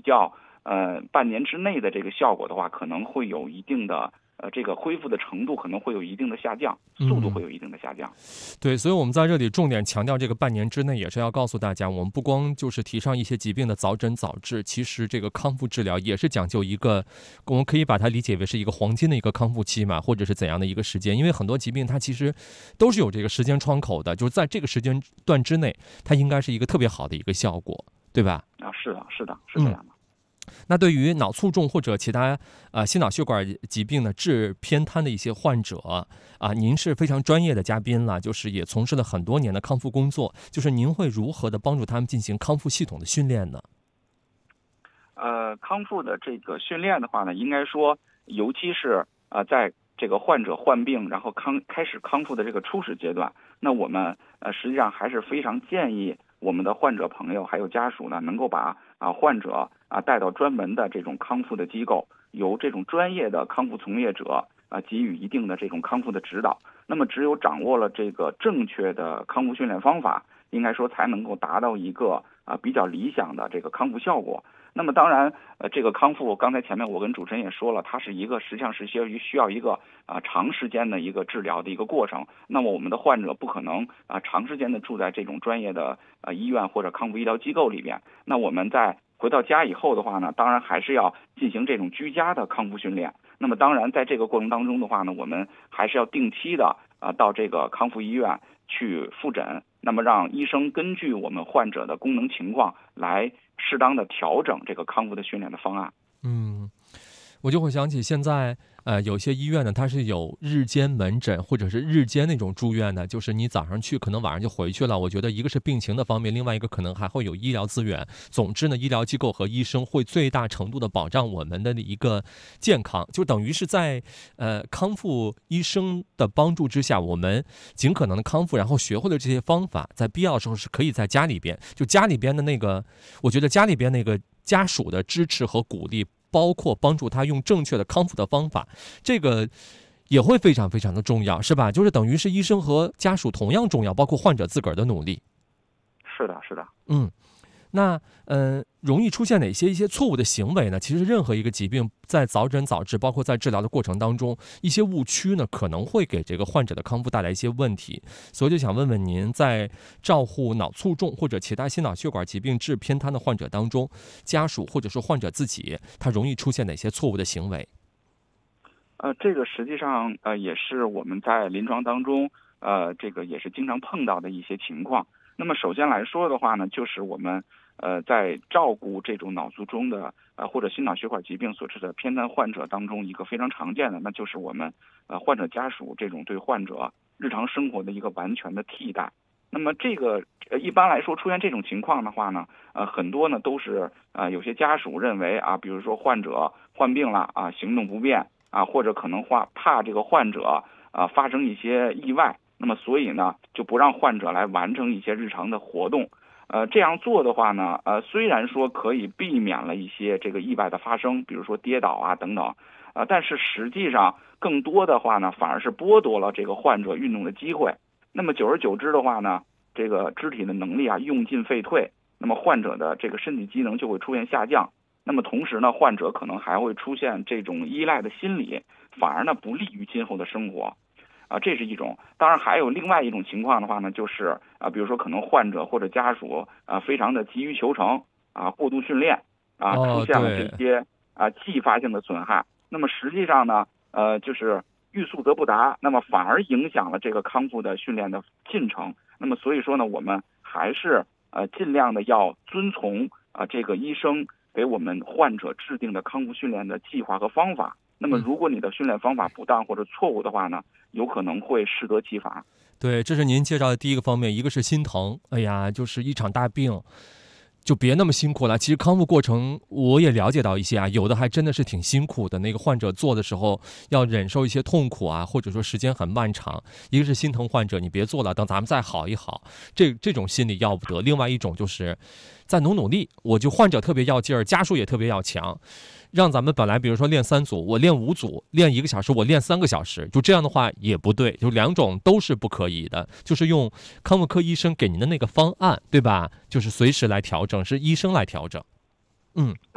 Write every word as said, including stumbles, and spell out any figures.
较呃半年之内的这个效果的话，可能会有一定的。呃，这个恢复的程度可能会有一定的下降，速度会有一定的下降。 嗯、对，所以我们在这里重点强调，这个半年之内也是要告诉大家，我们不光就是提倡一些疾病的早诊早治，其实这个康复治疗也是讲究一个，我们可以把它理解为是一个黄金的一个康复期嘛，或者是怎样的一个时间，因为很多疾病它其实都是有这个时间窗口的，就是在这个时间段之内，它应该是一个特别好的一个效果，对吧？ 啊，是的，是的，是这样的。嗯， 那对于脑卒中或者其他呃心脑血管疾病的致偏瘫的一些患者啊、呃，您是非常专业的嘉宾了，就是也从事了很多年的康复工作，就是您会如何的帮助他们进行康复系统的训练呢？ 呃，康复的这个训练的话呢，应该说，尤其是呃在这个患者患病然后康开始康复的这个初始阶段，那我们呃实际上还是非常建议我们的患者朋友还有家属呢，能够把啊患者啊带到专门的这种康复的机构，由这种专业的康复从业者啊给予一定的这种康复的指导。那么只有掌握了这个正确的康复训练方法，应该说才能够达到一个啊比较理想的这个康复效果。那么当然，呃，这个康复，刚才前面我跟主持人也说了，它是一个实际上是需要需要一个啊长时间的一个治疗的一个过程。那么我们的患者不可能啊长时间的住在这种专业的呃医院或者康复医疗机构里边。那我们在回到家以后的话呢，当然还是要进行这种居家的康复训练。那么当然在这个过程当中的话呢，我们还是要定期的啊到这个康复医院去复诊，那么让医生根据我们患者的功能情况来适当的调整这个康复的训练的方案。 嗯，我就会想起现在呃有些医院呢，它是有日间门诊或者是日间那种住院的，就是你早上去可能晚上就回去了。我觉得一个是病情的方面，另外一个可能还会有医疗资源。总之呢，医疗机构和医生会最大程度的保障我们的一个健康，就等于是在呃康复医生的帮助之下，我们尽可能的康复，然后学会了这些方法，在必要的时候是可以在家里边，就家里边的那个，我觉得家里边那个家属的支持和鼓励，包括帮助他用正确的康复的方法，这个也会非常非常的重要，是吧？就是等于是医生和家属同样重要，包括患者自个儿的努力。 是的，是的。 嗯，那呃，容易出现哪些一些错误的行为呢？其实任何一个疾病在早诊早治，包括在治疗的过程当中，一些误区呢，可能会给这个患者的康复带来一些问题。所以就想问问您，在照护脑卒中或者其他心脑血管疾病致偏瘫的患者当中，家属或者说患者自己，他容易出现哪些错误的行为？ 呃，这个实际上呃也是我们在临床当中呃这个也是经常碰到的一些情况。那么首先来说的话呢，就是我们呃在照顾这种脑卒中的呃或者心脑血管疾病所致的偏瘫患者当中，一个非常常见的，那就是我们呃患者家属这种对患者日常生活的一个完全的替代。那么这个呃一般来说出现这种情况的话呢，呃很多呢都是呃有些家属认为啊，比如说患者患病了啊，行动不便啊，或者可能怕怕这个患者啊发生一些意外。那么所以呢，就不让患者来完成一些日常的活动，呃，这样做的话呢，呃，虽然说可以避免了一些这个意外的发生，比如说跌倒啊等等，呃，但是实际上更多的话呢，反而是剥夺了这个患者运动的机会。那么久而久之的话呢，这个肢体的能力啊用进废退，那么患者的这个身体机能就会出现下降。那么同时呢，患者可能还会出现这种依赖的心理，反而呢不利于今后的生活。啊，这是一种。当然还有另外一种情况的话呢，就是啊，比如说可能患者或者家属啊，非常的急于求成啊，过度训练啊，出现了这些啊继发性的损害。那么实际上呢，呃，就是欲速则不达，那么反而影响了这个康复的训练的进程。那么所以说呢，我们还是呃尽量的要遵从啊这个医生给我们患者制定的康复训练的计划和方法。那么如果你的训练方法不当或者错误的话呢，有可能会适得其反。 对，这是您介绍的第一个方面，一个是心疼，哎呀，就是一场大病，就别那么辛苦了。其实康复过程我也了解到一些啊，有的还真的是挺辛苦的。那个患者做的时候要忍受一些痛苦啊，或者说时间很漫长。一个是心疼患者，你别做了，等咱们再好一好，这这种心理要不得。另外一种就是再努努力，我就患者特别要劲儿，家属也特别要强。让咱们本来比如说练三组，我练五组，练一个小时，我练三个小时，就这样的话也不对，就两种都是不可以的。就是用康复科医生给您的那个方案，对吧？就是随时来调整，是医生来调整。嗯，